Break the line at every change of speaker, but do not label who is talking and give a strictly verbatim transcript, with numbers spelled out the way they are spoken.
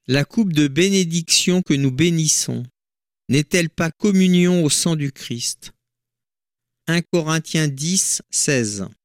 La coupe de bénédiction que nous bénissons n'est-elle pas communion au sang du Christ ? un Corinthiens dix, seize.